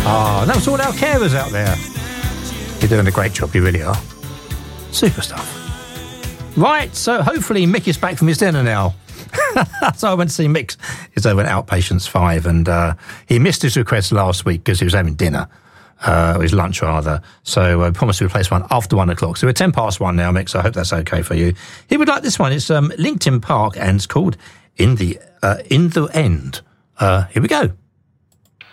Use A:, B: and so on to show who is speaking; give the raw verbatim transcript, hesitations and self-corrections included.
A: Ah, and that was all our carers out there. You're doing a great job, you really are. Super stuff. Right, so hopefully Mick is back from his dinner now. So I went to see Mick. He's over at Outpatients five, and uh, he missed his request last week because he was having dinner, uh, or his lunch rather. So I promised to replace one after one o'clock. So we're ten past one now, Mick, so I hope that's okay for you. He would like this one. It's um, Linkin Park, and it's called In the uh, In the End. Uh, here we go.